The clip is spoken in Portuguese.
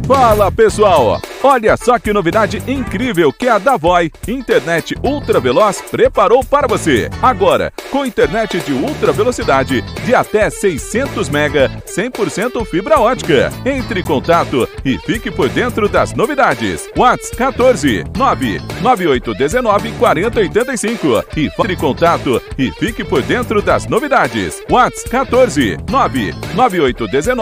Fala pessoal, olha só que novidade incrível que a Davoi Internet Ultra Veloz preparou para você. Agora, com internet de ultra velocidade de até 600 MB, 100% fibra ótica. Entre em contato e fique por dentro das novidades. WhatsApp 14 99819 4085 e entre em contato e fique por dentro das novidades. WhatsApp 14 99819